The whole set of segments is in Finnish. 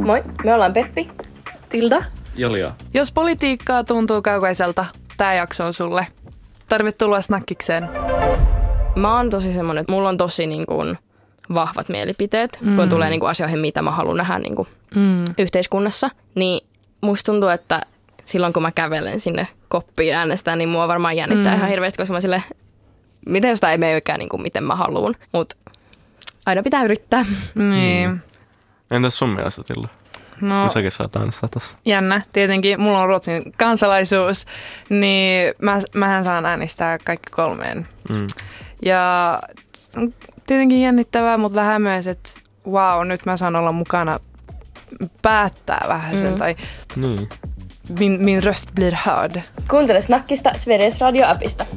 Moi, me ollaan Peppi, Tilda. Jolia. Jos politiikkaa tuntuu kaukaiselta, tää jakso on sulle. Tervetuloa snakkikseen. Mä oon tosi semmonen, että mulla on tosi niin kuin vahvat mielipiteet, kun tulee niin kuin asioihin, mitä mä haluan nähdä niin kuin yhteiskunnassa. Niin musta tuntuu, että silloin kun mä kävelen sinne koppiin äänestään, niin mua varmaan jännittää ihan hirveästi, koska mä silleen, miten jostain ei meikään niin kuin miten mä haluan. Mutta aina pitää yrittää. Niin. Entäs sun mielestä, Tilda? No, Säkin saat äänestää tässä. jännä. Tietenkin mulla on Ruotsin kansalaisuus, niin mähän saan äänestää kaikki kolmeen. Ja tietenkin jännittävää, mutta vähän myös, että wow, nyt mä saan olla mukana päättää vähän sen, tai min röst blir hörd. Kuuntele Snackista Sveriges Radio-appista.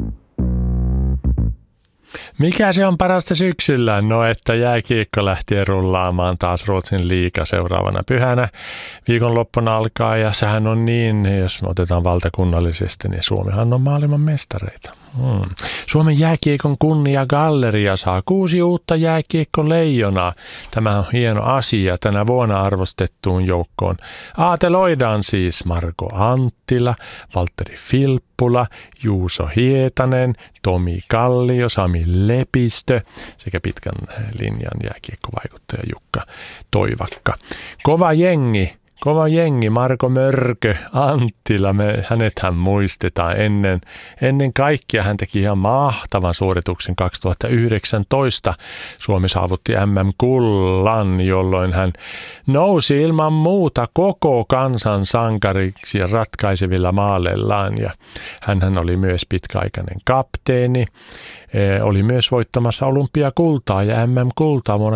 Mikä se on parasta syksyllä? No, että jääkiekko lähtee rullaamaan taas Ruotsin liiga seuraavana pyhänä. Viikonloppuna alkaa ja sehän on niin, jos me otetaan valtakunnallisesti, niin Suomihan on maailman mestareita. Suomen jääkiekon kunniagalleria saa 6 uutta jääkiekkoleijonaa. Tämä on hieno asia tänä vuonna arvostettuun joukkoon. Aateloidaan siis Marko Anttila, Valtteri Filppula, Juuso Hietanen, Tomi Kallio, Sami Lepistö sekä pitkän linjan jääkiekkovaikuttaja Jukka Toivakka. Kova jengi, Marko Mörkö, Anttila, hänethän muistetaan ennen kaikkea. Hän teki ihan mahtavan suorituksen 2019. Suomi saavutti MM-kullan, jolloin hän nousi ilman muuta koko kansan sankariksi ratkaisevilla maaleillaan. Ja hänhän oli myös pitkäaikainen kapteeni. Oli myös voittamassa olympiakultaa ja MM-kultaa vuonna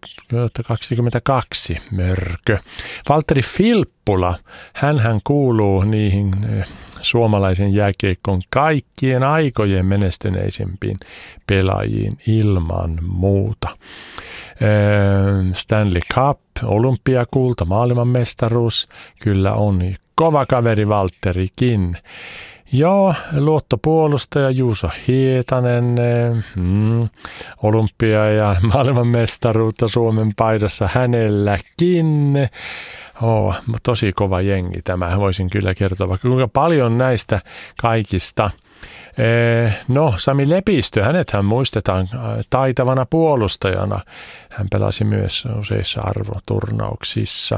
2022 Mörkö. Valtteri Filppula, hänhän kuuluu niihin suomalaisen jääkiekon kaikkien aikojen menestyneisimpiin pelaajiin ilman muuta. Stanley Cup, olympiakulta, maailmanmestaruus, kyllä on kova kaveri Valtterikin. Joo, luottopuolustaja Juuso Hietanen, olympia- ja maailmanmestaruutta Suomen paidassa hänelläkin. Tosi kova jengi tämä, voisin kyllä kertoa vaikka kuinka paljon näistä kaikista. No, Sami Lepistö, hänethän muistetaan taitavana puolustajana. Hän pelasi myös useissa arvoturnauksissa.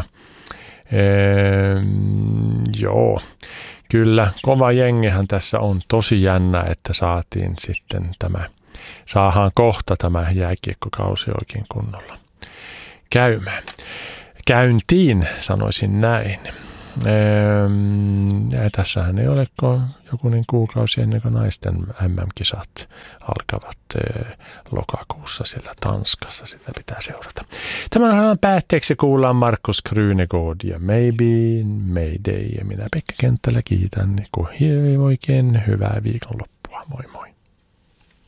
Joo. Kyllä, kova jengihän tässä on, tosi jännä, että saatiin sitten saadaan kohta tämä jääkiekkokausi oikein kunnolla käyntiin, sanoisin näin. Ja tässähän ei ole joku niin kuukausi ennen kuin naisten MM-kisat alkavat lokakuussa siellä Tanskassa. Sitä pitää seurata. Tämän päätteeksi kuullaan Markus Krunegård ja Maybe Mayday. Ja minä Pekka Kenttälä kiitän oikein hyvää viikonloppua. Moi moi.